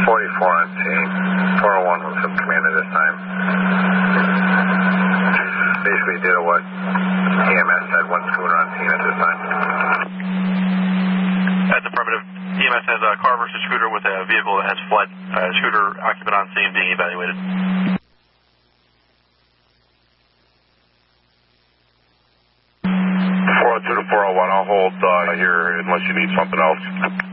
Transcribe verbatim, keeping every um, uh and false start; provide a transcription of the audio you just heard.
forty-four on scene. four oh one was from commander this time. Basically did what E M S said, one scooter on scene at this time. That's affirmative. E M S has a car versus scooter with a vehicle that has fled. Uh, scooter occupant on scene being evaluated. four oh two to four oh one, I'll hold uh, here unless you need something else.